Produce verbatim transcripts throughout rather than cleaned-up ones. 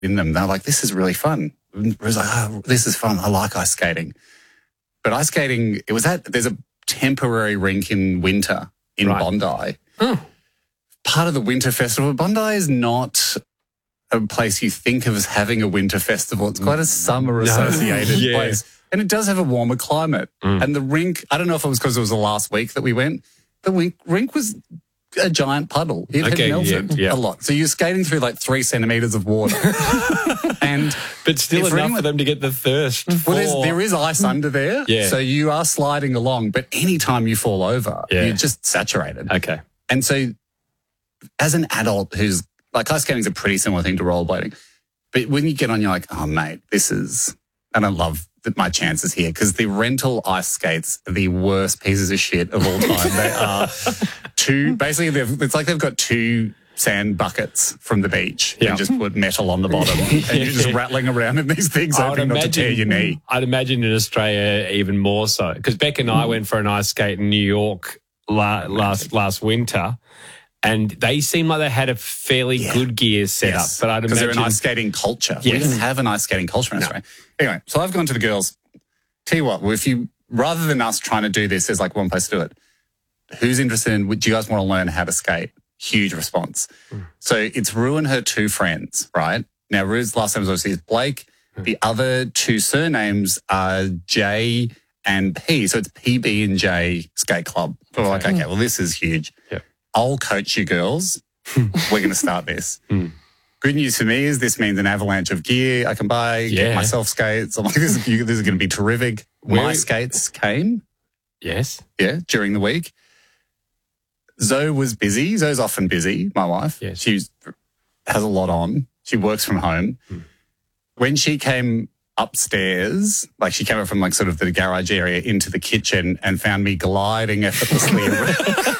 in them. They're like, this is really fun. It was like, oh, this is fun. I like ice skating. But ice skating, it was at, there's a temporary rink in winter in right. Bondi. Oh. Part of the winter festival. Bondi is not a place you think of as having a winter festival. It's quite a summer-associated yeah. place. And it does have a warmer climate. Mm. And the rink, I don't know if it was because it was the last week that we went, the rink, rink was a giant puddle. It okay, had melted yeah, yeah. a lot. So you're skating through like three centimetres of water. and But still enough anyone, for them to get the thirst. Well, there's, there is ice under there. Yeah. So you are sliding along. But anytime you fall over, yeah. you're just saturated. Okay. And so as an adult who's, like ice skating is a pretty similar thing to rollerblading. But when you get on, you're like, oh, mate, this is, and I love my chances here because the rental ice skates are the worst pieces of shit of all time. They are two, basically, they've, it's like they've got two sand buckets from the beach yeah. and just put metal on the bottom and you're just rattling around in these things, hoping not to tear your knee. I'd imagine in Australia even more so because Beck and I mm. went for an ice skate in New York la- last last winter. And they seem like they had a fairly yeah. good gear set yes. up. But I'd imagine... Because they're an ice skating culture. Yes. We didn't have an ice skating culture in no. Australia. Anyway, so I've gone to the girls. Tell you what, if you, rather than us trying to do this, there's like one place to do it. Who's interested in, do you guys want to learn how to skate? Huge response. Mm. So it's Rue and her two friends, right? Now, Rue's last name was obviously Blake. Mm. The other two surnames are J and P. So it's P B and J Skate Club. So we're like, okay, well, this is huge. Yep. I'll coach you girls. We're going to start this. Mm. Good news for me is this means an avalanche of gear I can buy, yeah. get myself skates. I'm like, this is, this is going to be terrific. Where My is... skates came. Yes. Yeah, during the week. Zoe was busy. Zoe's often busy, my wife. Yes. She has a lot on. She works from home. Mm. When she came upstairs, like she came up from like sort of the garage area into the kitchen and found me gliding effortlessly around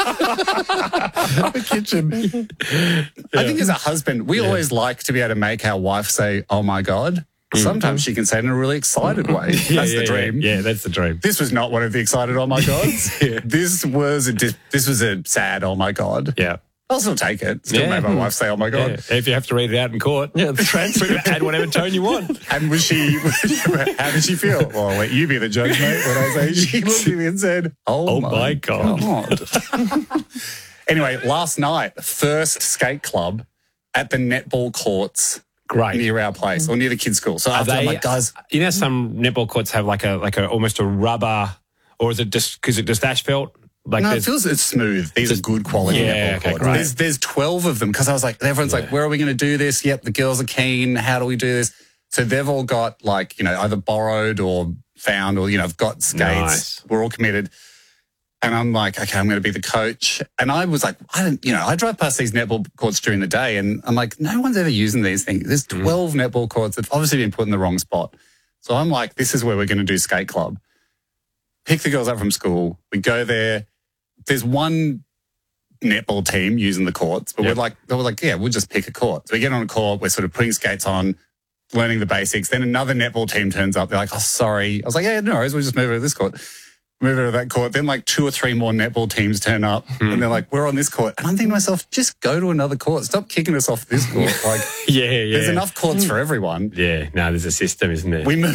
the kitchen. Yeah. I think as a husband, we yeah. always like to be able to make our wife say, oh my God. Sometimes she can say it in a really excited way. That's yeah, the yeah, dream. Yeah. yeah, that's the dream. This was not one of the excited oh my gods. yeah. This was a this was a sad oh my God. Yeah. I'll still take it. Still yeah. make my wife say, oh, my God. Yeah. If you have to read it out in court, yeah, the transcript, add whatever tone you want. And was she, how did she feel? Well, I'll let you be the judge, mate. When I say she looked at me and said, oh, oh my, my God. God. Anyway, last night, first skate club at the netball courts. Great. Near our place or near the kids' school. So Are after they, I'm like, guys. You know, some netball courts have like a, like a, almost a rubber, or is it just, because it just asphalt? Like no, it feels it's smooth. These just, are good quality yeah, netball okay, courts. great. There's, there's twelve of them because I was like, everyone's yeah. like, where are we going to do this? Yep, the girls are keen. How do we do this? So they've all got like, you know, either borrowed or found or, you know, have got skates. Nice. We're all committed. And I'm like, okay, I'm going to be the coach. And I was like, I don't, you know, I drive past these netball courts during the day and I'm like, no one's ever using these things. There's twelve mm. netball courts that have obviously been put in the wrong spot. So I'm like, this is where we're going to do skate club. Pick the girls up from school. We go there. There's one netball team using the courts, but yep. we're like, they were like, yeah, we'll just pick a court. So we get on a court. We're sort of putting skates on, learning the basics. Then another netball team turns up. They're like, oh, sorry. I was like, yeah, no worries. We'll just move over to this court. Move over to that court. Then like two or three more netball teams turn up mm. and they're like, we're on this court. And I'm thinking to myself, just go to another court. Stop kicking us off this court. Like, yeah, yeah. There's enough courts for everyone. Yeah, no, there's a system, isn't there? We move.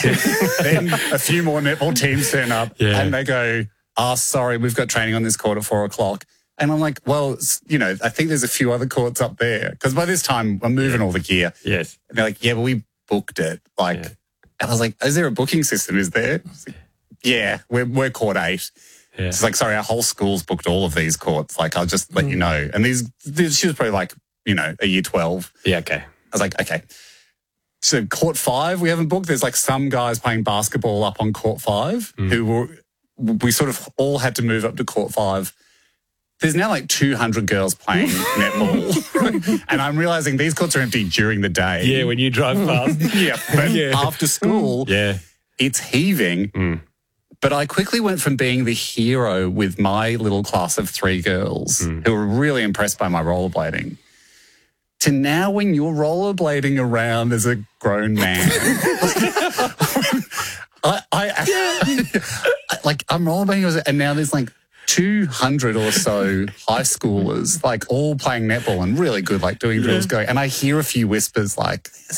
Then a few more netball teams turn up yeah. and they go, oh, sorry, we've got training on this court at four o'clock. And I'm like, well, you know, I think there's a few other courts up there. Because by this time, I'm moving yeah. all the gear. Yes. And they're like, yeah, but we booked it. Like, yeah. and I was like, is there a booking system? Is there? Like, yeah, we're, we're court eight. Yeah. It's like, sorry, our whole school's booked all of these courts. Like, I'll just let mm. you know. And these, these, she was probably like, you know, a year twelve. Yeah, okay. I was like, okay. So court five, we haven't booked. There's like some guys playing basketball up on court five mm. who were, we sort of all had to move up to court five. There's now like two hundred girls playing netball. And I'm realizing these courts are empty during the day. Yeah, when you drive past. yeah, but yeah. after school, yeah. it's heaving. Mm. But I quickly went from being the hero with my little class of three girls mm. who were really impressed by my rollerblading to now when you're rollerblading around as a grown man. I, I, I like I'm rollerblading and now there's like two hundred or so high schoolers, like all playing netball and really good, like doing drills going. And I hear a few whispers like,